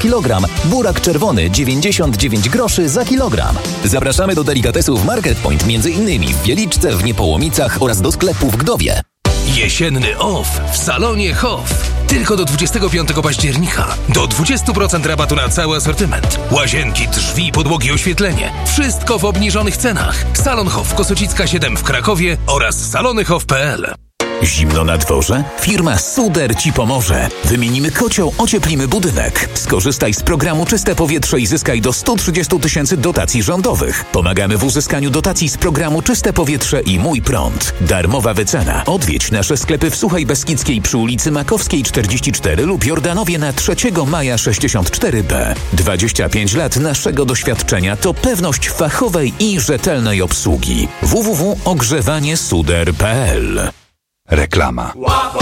kilogram. Burak czerwony 99 groszy za kilogram. Zapraszamy do delikatesów Market Point, m.in. w Wieliczce, w Niepołomicach oraz do sklepu w Gdowie. Jesienny off w salonie Hoff. Tylko do 25 października. Do 20% rabatu na cały asortyment. Łazienki, drzwi, podłogi, oświetlenie. Wszystko w obniżonych cenach. Salon Hoff, Kosocicka 7 w Krakowie oraz salonyhoff.pl. Zimno na dworze? Firma Suder Ci pomoże. Wymienimy kocioł, ocieplimy budynek. Skorzystaj z programu Czyste Powietrze i zyskaj do 130 000 dotacji rządowych. Pomagamy w uzyskaniu dotacji z programu Czyste Powietrze i Mój Prąd. Darmowa wycena. Odwiedź nasze sklepy w Suchej Beskidzkiej przy ulicy Makowskiej 44 lub Jordanowie na 3 Maja 64B. 25 lat naszego doświadczenia to pewność fachowej i rzetelnej obsługi. www.ogrzewaniesuder.pl. Reklama.